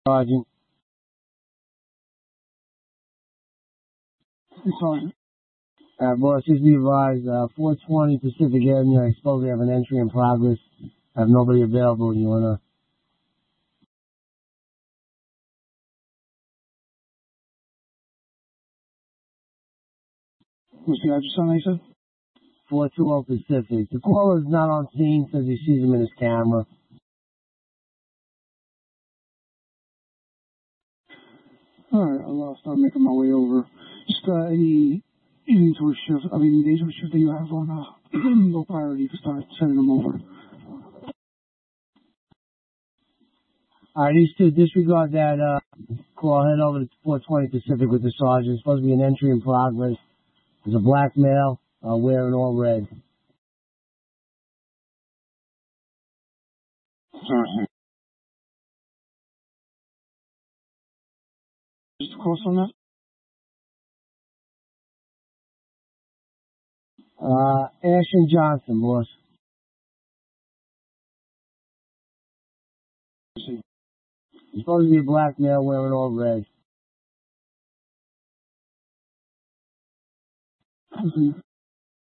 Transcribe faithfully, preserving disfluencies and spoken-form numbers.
Sergeant. Sergeant. Uh, boss, just be advised, uh, four twenty Pacific Avenue, I suppose we have an entry in progress. I have nobody available. You wanna? What's the address on, you said? four twenty Pacific. The caller's not on scene, says he sees him in his camera. Alright, I'll uh, start making my way over. Just, uh, any evening tour shift, I mean, day tour shift that you have on, uh, low priority, you can start sending them over. Alright, these two, disregard that, uh, call, head over to four twenty Pacific with the sergeant. It's supposed to be an entry in progress. There's a black male, uh, wearing all red. Alright. Just a course on that? Uh, Ashton Johnson, boss. It's supposed to be a black male wearing all red. Okay.